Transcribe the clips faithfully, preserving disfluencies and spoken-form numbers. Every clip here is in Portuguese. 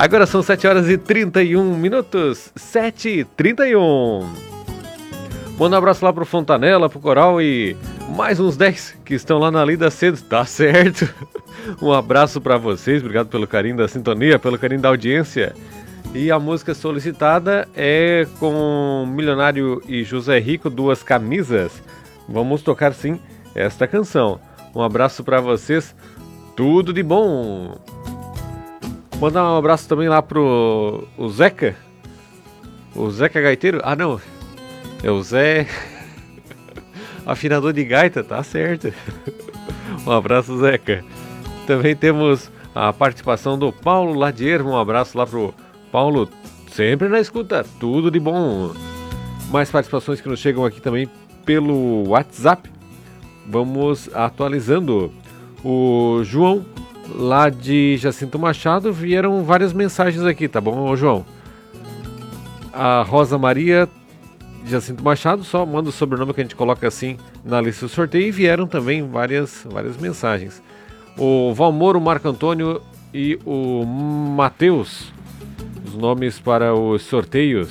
Agora são sete horas e trinta e um minutos, sete e trinta e um. Manda um abraço lá pro Fontanella, pro Coral e mais uns dez que estão lá na Lida Cedo, tá certo? Um abraço pra vocês, obrigado pelo carinho da sintonia, pelo carinho da audiência. E a música solicitada é com Milionário e José Rico, Duas Camisas. Vamos tocar sim esta canção. Um abraço pra vocês, tudo de bom. Mandar um abraço também lá pro o Zeca. O Zeca Gaiteiro. Ah, não. É o Zé afinador de gaita, tá certo. Um abraço, Zeca. Também temos a participação do Paulo Ladier. Um abraço lá pro Paulo, sempre na escuta, tudo de bom. Mais participações que nos chegam aqui também pelo WhatsApp. Vamos atualizando. O João, lá de Jacinto Machado, vieram várias mensagens aqui, tá bom, João? A Rosa Maria Jacinto Machado, só manda o sobrenome que a gente coloca assim na lista do sorteio, e vieram também várias, várias mensagens. O Valmoro, o Marco Antônio e o Matheus, os nomes para os sorteios.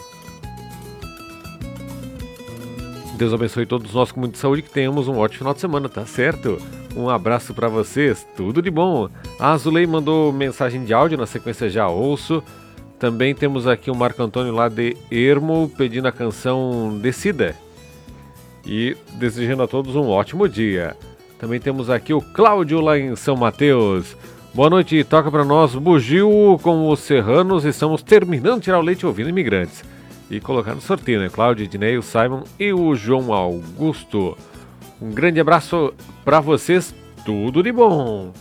Deus abençoe todos nós com muita saúde, que tenhamos um ótimo final de semana, tá certo? Um abraço para vocês, tudo de bom. A Azulei mandou mensagem de áudio, na sequência já ouço. Também temos aqui o Marco Antônio lá de Ermo pedindo a canção Decida. E desejando a todos um ótimo dia. Também temos aqui o Cláudio lá em São Mateus. Boa noite, toca para nós Bugio com os Serranos. Estamos terminando de tirar o leite ouvindo Imigrantes. E colocar no sorteio, né? Cláudio, Ednei, o Simon e o João Augusto. Um grande abraço para vocês, tudo de bom.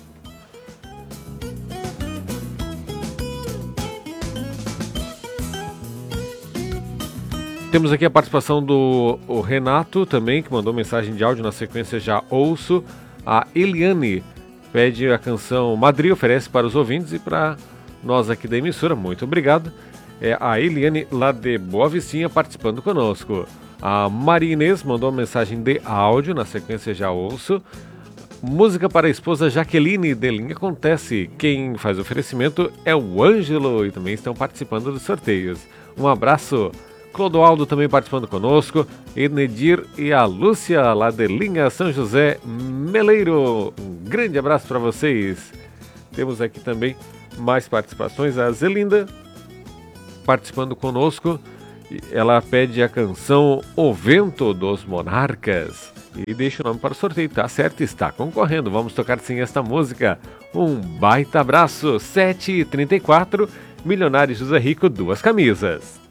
Temos aqui a participação do o Renato também, que mandou mensagem de áudio, na sequência já ouço. A Eliane pede a canção Madrid, oferece para os ouvintes e para nós aqui da emissora. Muito obrigado. É a Eliane lá de Boa Vicinha participando conosco. A Maria Inês mandou uma mensagem de áudio, na sequência já ouço. Música para a esposa Jaqueline de Linha Acontece. Quem faz o oferecimento é o Ângelo e também estão participando dos sorteios. Um abraço. Clodoaldo também participando conosco, Enedir e a Lúcia lá de Linha São José Meleiro. Um grande abraço para vocês. Temos aqui também mais participações, a Zelinda participando conosco. Ela pede a canção O Vento dos Monarcas e deixa o nome para o sorteio, tá certo? Está concorrendo, vamos tocar sim esta música. Um baita abraço, sete e trinta e quatro, Milionário José Rico, Duas Camisas.